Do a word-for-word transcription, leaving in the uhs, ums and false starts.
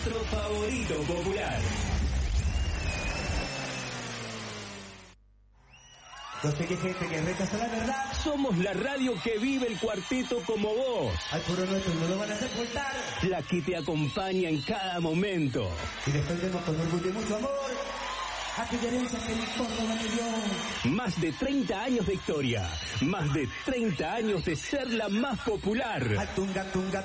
nuestro favorito popular. Yo sé que hay gente que rechaza la verdad. Somos la radio que vive el cuarteto como vos. Al puro nuestro no lo van a sepultar. La que te acompaña en cada momento. Y defendemos con orgullo y mucho amor aquella herencia que mi Córdoba me dio. Más de treinta años de historia. Más de treinta años de ser la más popular. Al tunga, tunga,